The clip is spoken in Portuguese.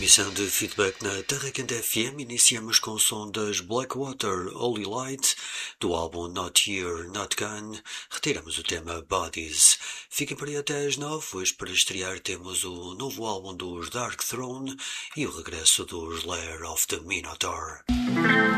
edição de Feedback na Terra Quente FM iniciamos com o som das Blackwater Holy Light, do álbum Not Here, Not Gone. Retiramos o tema Bodies. Fiquem por aí até às 9, hoje para estrear temos o novo álbum dos Dark Throne e o regresso dos Lair of the Minotaur.